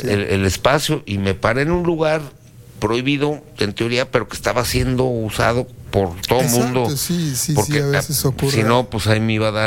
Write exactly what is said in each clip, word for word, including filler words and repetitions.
sí. el, el espacio y me paré en un lugar prohibido en teoría, pero que estaba siendo usado por todo el mundo. Sí, sí, porque sí, a veces ocurre. Si no, pues ahí me iba a dar.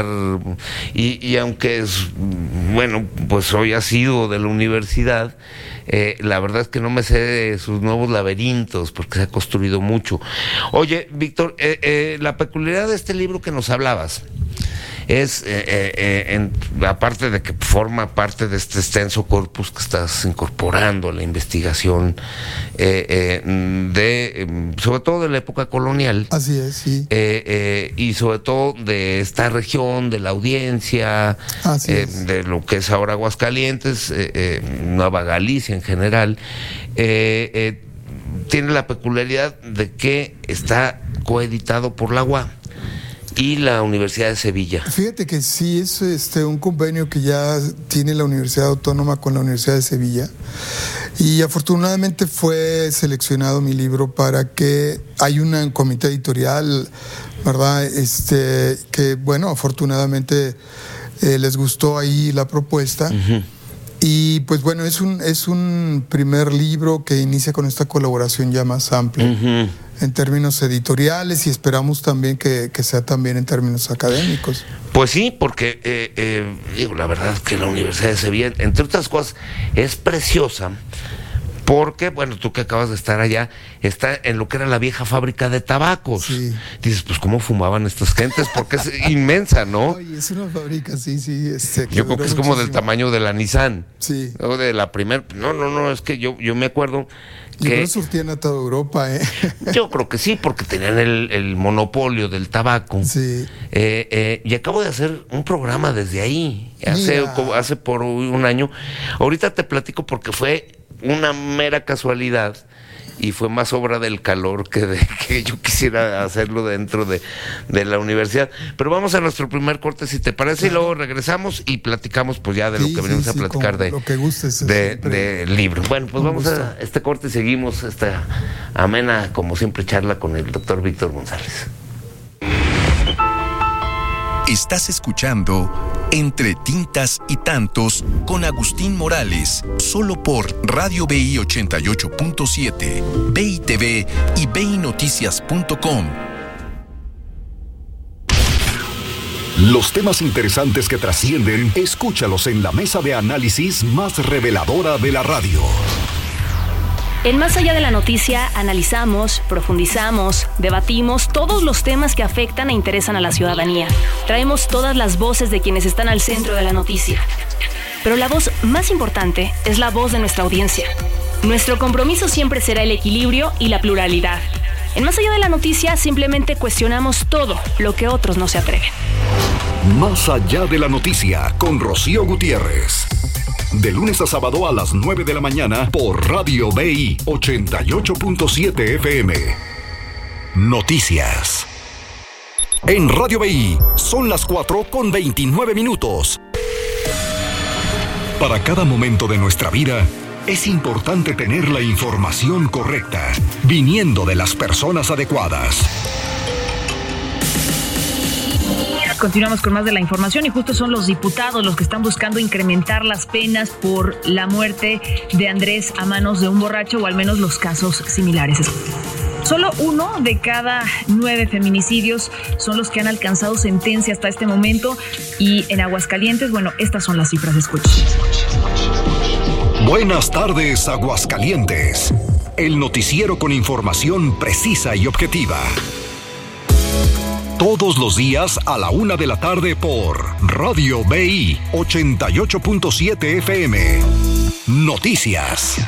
Y, y aunque es, bueno, pues hoy ha sido de la universidad, eh, la verdad es que no me sé de sus nuevos laberintos, porque se ha construido mucho. Oye, Víctor, eh, eh, la peculiaridad de este libro que nos hablabas es, eh, eh, en, aparte de que forma parte de este extenso corpus que estás incorporando a la investigación, eh, eh, de, eh, sobre todo de la época colonial. Así es, sí. Eh, eh, y sobre todo de esta región, de la audiencia, eh, de lo que es ahora Aguascalientes, eh, eh, Nueva Galicia en general, eh, eh, tiene la peculiaridad de que está coeditado por la U A y la Universidad de Sevilla. Fíjate que sí, es este un convenio que ya tiene la Universidad Autónoma con la Universidad de Sevilla, y afortunadamente fue seleccionado mi libro para que hay un comité editorial, ¿verdad? Este, que bueno, afortunadamente eh, les gustó ahí la propuesta. Uh-huh. Y pues bueno, es un, es un primer libro que inicia con esta colaboración ya más amplia. Uh-huh. En términos editoriales, y esperamos también que, que sea también en términos académicos. Pues sí, porque eh, eh, digo, la verdad es que la Universidad de Sevilla, entre otras cosas, es preciosa, porque, bueno, tú que acabas de estar allá, está en lo que era la vieja fábrica de tabacos. Sí. Dices, pues, ¿cómo fumaban estas gentes? Porque es inmensa, ¿no? Oye, es una fábrica, sí, sí. Este, yo creo que es como muchísimo. Del tamaño de la Nissan. Sí. O de la primer, no, no, no, es que yo, yo me acuerdo y que no surtían a toda Europa, ¿eh? Yo creo que sí, porque tenían el, el monopolio del tabaco. Sí. Eh, eh, y acabo de hacer un programa desde ahí, hace, hace por un año. Ahorita te platico porque fue una mera casualidad y fue más obra del calor que de que yo quisiera hacerlo dentro de, de la universidad. Pero vamos a nuestro primer corte, si te parece, claro. Y luego regresamos y platicamos pues ya de sí, lo que venimos sí, a platicar sí, de, lo que gustes, de, de libro. Bueno, pues vamos gusto. a este corte y seguimos esta amena, como siempre, charla con el doctor Víctor González. Estás escuchando Entre Tintas y Tantos con Agustín Morales, solo por Radio V I ochenta y ocho punto siete, V I T V y V I Noticias punto com. Los temas interesantes que trascienden, escúchalos en la mesa de análisis más reveladora de la radio. En Más Allá de la Noticia analizamos, profundizamos, debatimos todos los temas que afectan e interesan a la ciudadanía. Traemos todas las voces de quienes están al centro de la noticia. Pero la voz más importante es la voz de nuestra audiencia. Nuestro compromiso siempre será el equilibrio y la pluralidad. En Más Allá de la Noticia simplemente cuestionamos todo lo que otros no se atreven. Más Allá de la Noticia con Rocío Gutiérrez. De lunes a sábado a las nueve de la mañana por Radio V I ochenta y ocho punto siete F M. Noticias. En Radio V I son las cuatro con veintinueve minutos. Para cada momento de nuestra vida, es importante tener la información correcta, viniendo de las personas adecuadas. Continuamos con más de la información y justo son los diputados los que están buscando incrementar las penas por la muerte de Andrés a manos de un borracho, o al menos los casos similares. Solo uno de cada nueve feminicidios son los que han alcanzado sentencia hasta este momento, y en Aguascalientes, bueno, estas son las cifras. Escuchen. Buenas tardes, Aguascalientes. El noticiero con información precisa y objetiva. Todos los días a la una de la tarde por Radio V I ochenta y ocho punto siete F M. Noticias.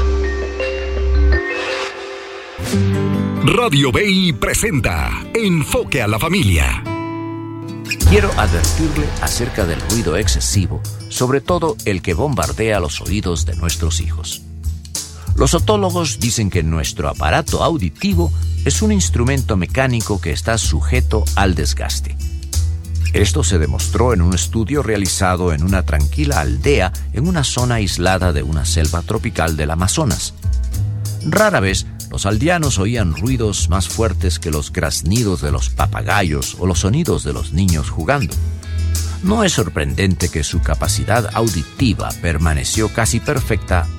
Radio V I presenta Enfoque a la Familia. Quiero advertirle acerca del ruido excesivo, sobre todo el que bombardea los oídos de nuestros hijos. Los otólogos dicen que nuestro aparato auditivo es un instrumento mecánico que está sujeto al desgaste. Esto se demostró en un estudio realizado en una tranquila aldea en una zona aislada de una selva tropical del Amazonas. Rara vez los aldeanos oían ruidos más fuertes que los graznidos de los papagayos o los sonidos de los niños jugando. No es sorprendente que su capacidad auditiva permaneció casi perfecta